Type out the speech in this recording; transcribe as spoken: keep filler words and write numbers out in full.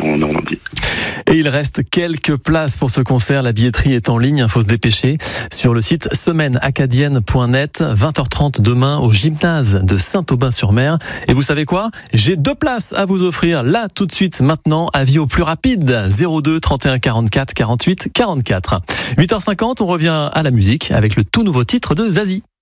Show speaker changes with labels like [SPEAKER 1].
[SPEAKER 1] en Normandie.
[SPEAKER 2] Et il reste quelques places pour ce concert. La billetterie est en ligne, il faut se dépêcher. Sur le site semaine acadienne point net, vingt heures trente demain au gymnase de Saint-Aubin-sur-Mer. Et vous savez quoi ? J'ai deux places à vous offrir là tout de suite maintenant. Avis au plus rapide, zéro deux trente et un quarante-quatre quarante-huit quarante-quatre. huit heures cinquante, on revient à la musique avec le tout nouveau titre de Zazie.